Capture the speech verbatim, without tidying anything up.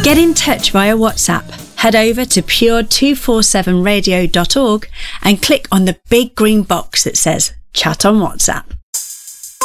Get in touch via WhatsApp. Head over to pure two forty-seven radio dot org and click on the big green box that says Chat on WhatsApp.